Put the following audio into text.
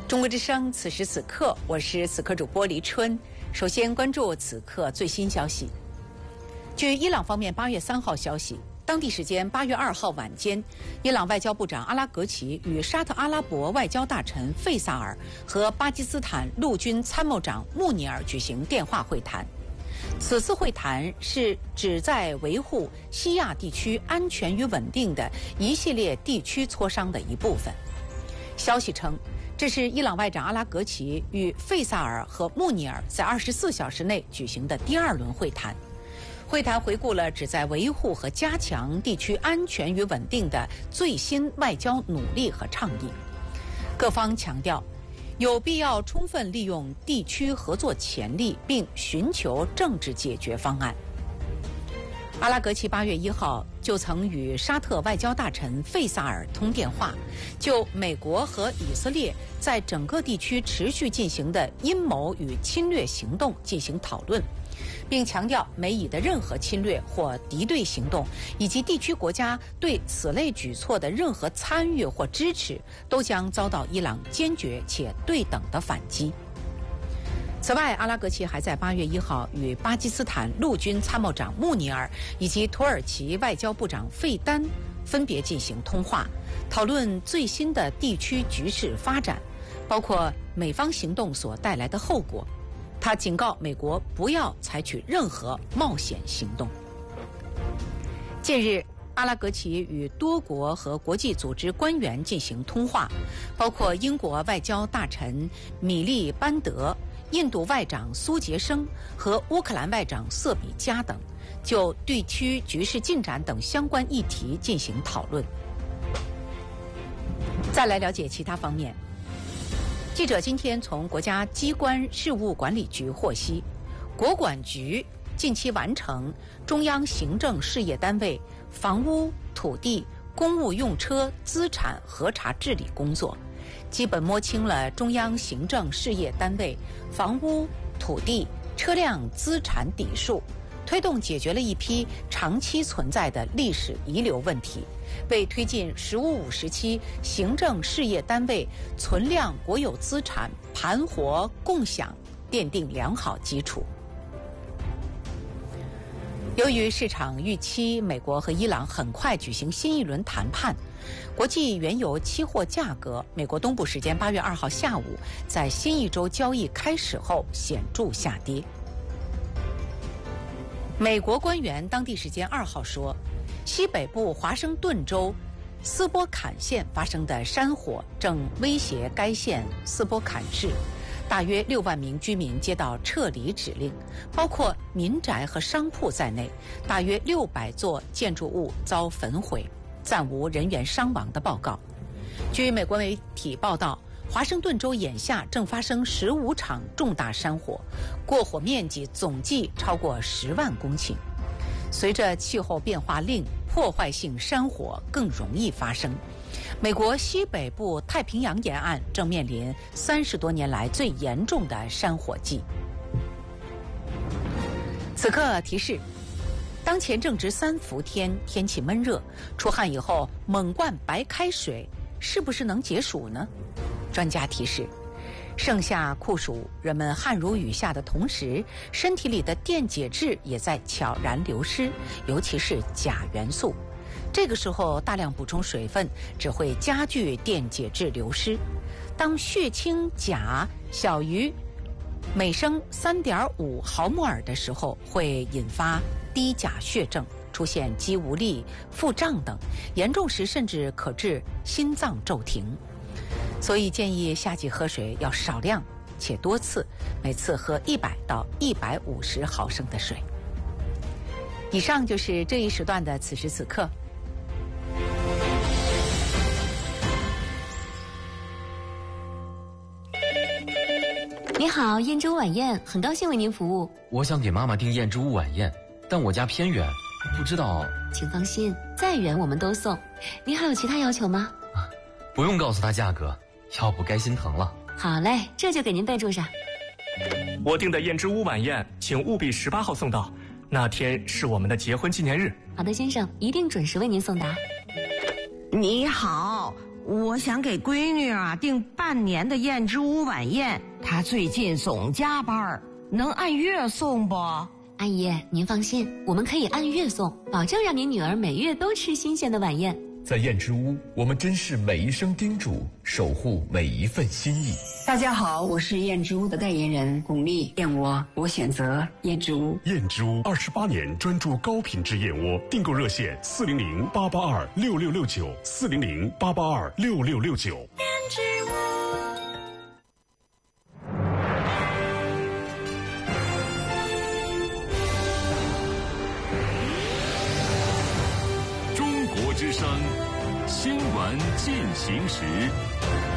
中国之声，此时此刻，我是此刻主播黎春。首先关注此刻最新消息。据伊朗方面8月3号消息，当地时间8月2号晚间，伊朗外交部长阿拉格齐与沙特阿拉伯外交大臣费萨尔和巴基斯坦陆军参谋长穆尼尔举行电话会谈。此次会谈是旨在维护西亚地区安全与稳定的一系列地区磋商的一部分。消息称，这是伊朗外长阿拉格齐与费萨尔和穆尼尔在24小时内举行的第2轮会谈。会谈回顾了旨在维护和加强地区安全与稳定的最新外交努力和倡议。各方强调，有必要充分利用地区合作潜力，并寻求政治解决方案。阿拉格齐8月1号就曾与沙特外交大臣费萨尔通电话，就美国和以色列在整个地区持续进行的阴谋与侵略行动进行讨论，并强调美以的任何侵略或敌对行动，以及地区国家对此类举措的任何参与或支持，都将遭到伊朗坚决且对等的反击。此外，阿拉格齐还在8月1号与巴基斯坦陆军参谋长穆尼尔以及土耳其外交部长费丹分别进行通话，讨论最新的地区局势发展，包括美方行动所带来的后果。他警告美国不要采取任何冒险行动。近日，阿拉格齐与多国和国际组织官员进行通话，包括英国外交大臣米利班德、印度外长苏杰生和乌克兰外长瑟比加等，就地区局势进展等相关议题进行讨论。再来了解其他方面。记者今天从国家机关事务管理局获悉，国管局近期完成中央行政事业单位房屋、土地、公务用车资产核查治理工作，基本摸清了中央行政事业单位房屋、土地、车辆资产底数，推动解决了一批长期存在的历史遗留问题，为推进“十五五”时期行政事业单位存量国有资产盘活共享奠定良好基础。由于市场预期美国和伊朗很快举行新一轮谈判，国际原油期货价格美国东部时间8月2号下午在新一周交易开始后显著下跌。美国官员当地时间2号说，西北部华盛顿州斯波坎县发生的山火正威胁该县斯波坎市，大约6万名居民接到撤离指令，包括民宅和商铺在内，大约600座建筑物遭焚毁，暂无人员伤亡的报告。据美国媒体报道，华盛顿州眼下正发生15场重大山火，过火面积总计超过10万公顷。随着气候变化令，破坏性山火更容易发生。美国西北部太平洋沿岸正面临30多年来最严重的山火季。此刻提示，当前正值3伏天，天气闷热，出汗以后猛灌白开水，是不是能解暑呢？专家提示，盛夏酷暑，人们汗如雨下的同时，身体里的电解质也在悄然流失，尤其是钾元素。这个时候大量补充水分只会加剧电解质流失。当血清钾小于每升3.5毫摩尔的时候，会引发低钾血症，出现肌无力、腹胀等，严重时甚至可致心脏骤停。所以建议夏季喝水要少量且多次，每次喝100到150毫升的水。以上就是这一时段的此时此刻。 你好，燕之屋晚宴，很高兴为您服务。 我想给妈妈订燕之屋晚宴，但我家偏远，不知道。 请放心，再远我们都送。您还有其他要求吗？ 不用告诉她价格，要不该心疼了。 好嘞，这就给您备注上。 我订的燕之屋晚宴，请务必18号送到，那天是我们的结婚纪念日。 好的，先生，一定准时为您送达。 你好， 我想给闺女订半年的燕之屋晚宴，她最近总加班，能按月送不？ 阿姨，您放心，我们可以按月送，保证让您女儿每月都吃新鲜的晚宴。 在燕之屋，我们珍视每一声叮嘱，守护每一份心意。 大家好，我是燕之屋的代言人巩俐，燕窝我选择燕之屋。 燕之屋28年专注高品质燕窝，订购热线400-882-6669，400-882-6669。 燕之屋。 中国之声新闻进行时。